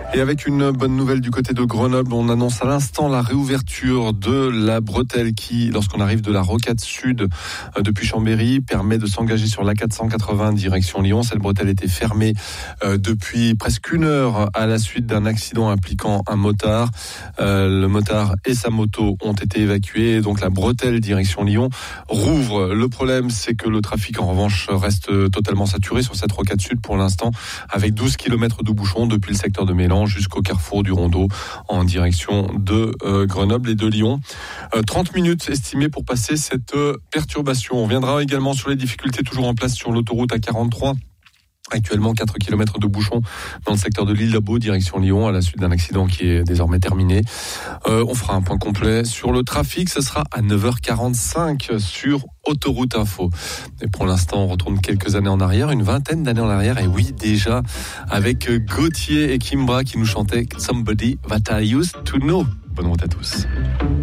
Et avec une bonne nouvelle du côté de Grenoble, on annonce à l'instant la réouverture de la bretelle qui, lorsqu'on arrive de la rocade sud depuis Chambéry, permet de s'engager sur l'A480 direction Lyon. Cette bretelle était fermée depuis presque 1 heure à la suite d'un accident impliquant un motard. Le motard et sa moto ont été évacués, donc la bretelle direction Lyon rouvre. Le problème, c'est que le trafic en revanche reste totalement saturé sur cette rocade sud pour l'instant, avec 12 km de bouchons depuis le secteur de Mélan jusqu'au carrefour du Rondeau en direction de Grenoble et de Lyon. 30 minutes estimées pour passer cette perturbation. On viendra également sur les difficultés toujours en place sur l'autoroute A43. Actuellement, 4 km de bouchons dans le secteur de l'Île-d'Abo, direction Lyon, à la suite d'un accident qui est désormais terminé. On fera un point complet sur le trafic. Ce sera à 9h45 sur Autoroute Info. Et pour l'instant, on retourne quelques années en arrière, une vingtaine d'années en arrière. Et oui, déjà, avec Gauthier et Kimbra qui nous chantaient Somebody That I Used to Know. Bonne route à tous.